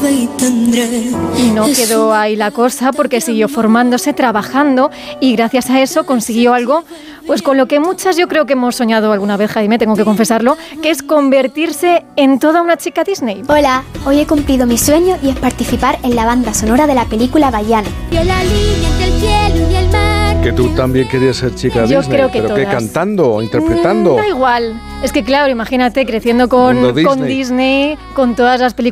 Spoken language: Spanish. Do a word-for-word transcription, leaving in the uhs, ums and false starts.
y tendré. Y no quedó ahí la cosa, porque siguió formándose, trabajando, y gracias a eso consiguió algo, pues con lo que muchas yo creo que hemos soñado alguna vez, Jaime, tengo que confesarlo, que es convertirse en toda una chica Disney. Hola, hoy he cumplido mi sueño y es participar en la banda sonora de la película Vaiana. Vio la línea entre el cielo y el mar. Que tú también querías ser chica Yo Disney, creo que pero todas. ¿qué, cantando o interpretando? Mm, da igual, es que claro, imagínate creciendo con, Mundo con Disney. Disney, con todas las películas